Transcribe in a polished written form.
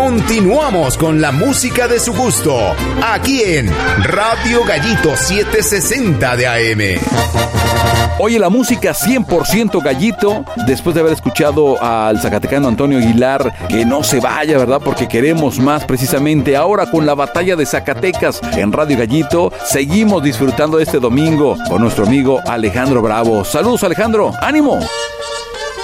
Continuamos con la música de su gusto, aquí en Radio Gallito 760 de AM. Oye, la música 100% Gallito, después de haber escuchado al zacatecano Antonio Aguilar, que no se vaya, ¿verdad? Porque queremos más precisamente. Ahora con la batalla de Zacatecas en Radio Gallito, seguimos disfrutando este domingo con nuestro amigo Alejandro Bravo. Saludos, Alejandro, ánimo.